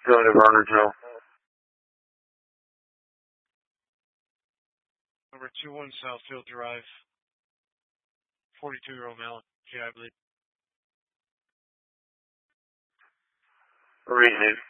going to Vernerville. Number 21 Southfield Drive. 42-year-old male. GI bleed. Reading it.